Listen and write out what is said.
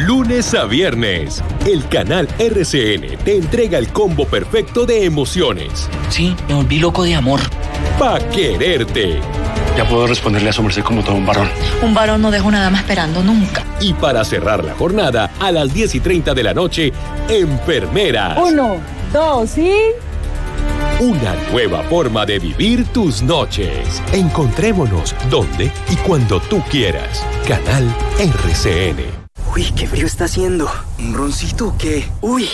lunes a viernes. El canal RCN te entrega el combo perfecto de emociones. Sí, me volví loco de amor. Pa' quererte. Ya puedo responderle a su merced como todo un varón. Un varón no deja una dama esperando nunca. Y para cerrar la jornada, a las 10:30 de la noche, Enfermeras. 1, 2 y... Una nueva forma de vivir tus noches. Encontrémonos donde y cuando tú quieras. Canal RCN. Uy, qué frío está haciendo. ¿Un roncito o qué? Uy.